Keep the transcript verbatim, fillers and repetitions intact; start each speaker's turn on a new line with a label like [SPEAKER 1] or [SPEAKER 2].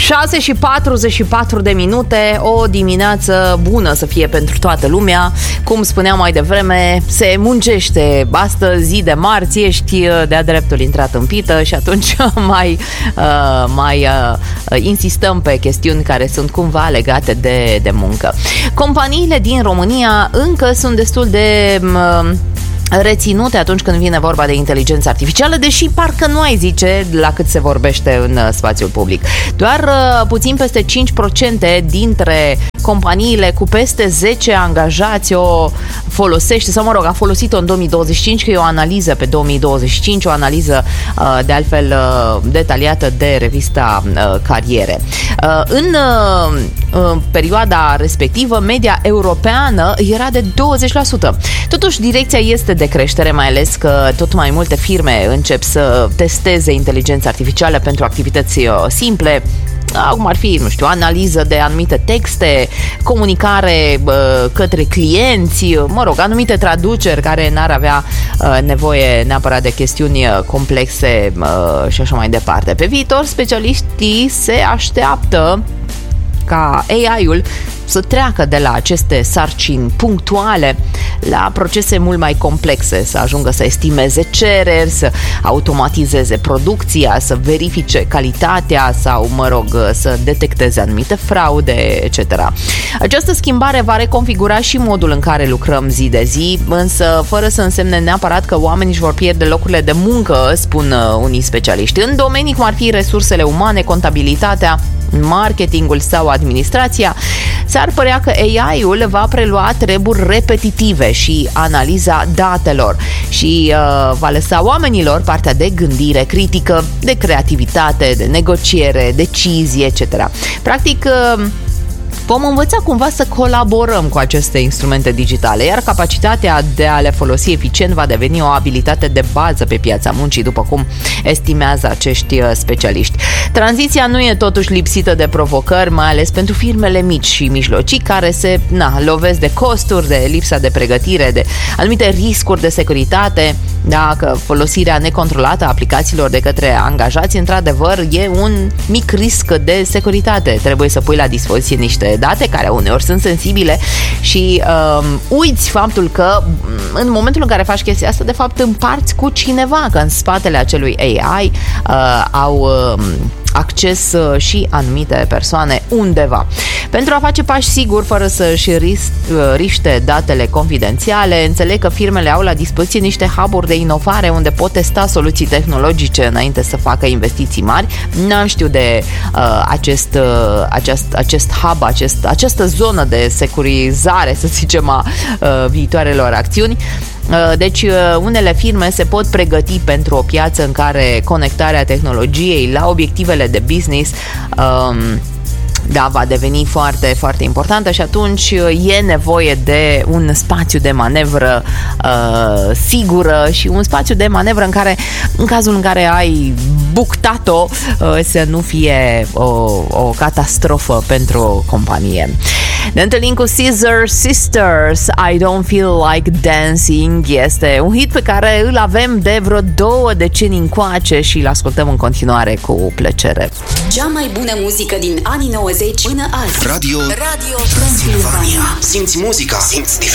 [SPEAKER 1] șase și patruzeci și patru de minute, o dimineață bună să fie pentru toată lumea. Cum spuneam mai devreme, se muncește. Astăzi, zi de marți, ești de-a dreptul intrat în pită și atunci mai, uh, mai uh, insistăm pe chestiuni care sunt cumva legate de, de muncă. Companiile din România încă sunt destul de... Uh, reținute atunci când vine vorba de inteligență artificială, deși parcă nu ai zice la cât se vorbește în spațiul public. Doar uh, puțin peste cinci la sută dintre companiile cu peste zece angajați o folosește, sau mă rog, a folosit-o în două mii douăzeci și cinci, că e o analiză pe două mii douăzeci și cinci, o analiză uh, de altfel uh, detaliată de revista uh, Cariere. Uh, în uh, uh, perioada respectivă, media europeană era de douăzeci la sută. Totuși, direcția este de creștere, mai ales că tot mai multe firme încep să testeze inteligența artificială pentru activități simple, cum ar fi, nu știu, analiză de anumite texte, comunicare uh, către clienți, mă rog, anumite traduceri care n-ar avea uh, nevoie neapărat de chestiuni complexe uh, și așa mai departe. Pe viitor, specialiștii se așteaptă ca A I-ul să treacă de la aceste sarcini punctuale la procese mult mai complexe, să ajungă să estimeze cereri, să automatizeze producția, să verifice calitatea sau, mă rog, să detecteze anumite fraude, et cetera. Această schimbare va reconfigura și modul în care lucrăm zi de zi, însă fără să însemne neapărat că oamenii își vor pierde locurile de muncă, spun unii specialiști. În domenii cum ar fi resursele umane, contabilitatea, marketingul sau administrația, s-ar părea că A I-ul va prelua treburi repetitive și analiza datelor și uh, va lăsa oamenilor partea de gândire critică, de creativitate, de negociere, decizie, et cetera. Practic, uh, vom învăța cumva să colaborăm cu aceste instrumente digitale, iar capacitatea de a le folosi eficient va deveni o abilitate de bază pe piața muncii, după cum estimează acești specialiști. Tranziția nu e totuși lipsită de provocări, mai ales pentru firmele mici și mijlocii, care se na, lovesc de costuri, de lipsa de pregătire, de anumite riscuri de securitate. Dacă folosirea necontrolată a aplicațiilor de către angajați, într-adevăr, e un mic risc de securitate. Trebuie să pui la dispoziție niște date care uneori sunt sensibile și um, uiți faptul că în momentul în care faci chestia asta, de fapt împarți cu cineva, că în spatele acelui A I uh, au uh, acces uh, și anumite persoane undeva. Pentru a face pași siguri, fără să-și ris- uh, riște datele confidențiale, înțeleg că firmele au la dispoziție niște hub-uri de inovare unde pot testa soluții tehnologice înainte să facă investiții mari. N-am știut de uh, acest, uh, acest, acest hub, acest, această zonă de securizare, să zicem, a uh, viitoarelor acțiuni. Deci unele firme se pot pregăti pentru o piață în care conectarea tehnologiei la obiectivele de business um, da, va deveni foarte, foarte importantă și atunci e nevoie de un spațiu de manevră uh, sigură și un spațiu de manevră în care, în cazul în care ai buctat-o, uh, să nu fie o, o catastrofă pentru o companie. Ne întâlnim cu Scissor Sisters, I Don't Feel Like Dancing. Este un hit pe care îl avem de vreo două decenii încoace și îl ascultăm în continuare cu plăcere.
[SPEAKER 2] Cea mai bună muzică din anii nouăzeci până azi.
[SPEAKER 3] Radio, Radio Transilvania. Simți muzica, simți diferența.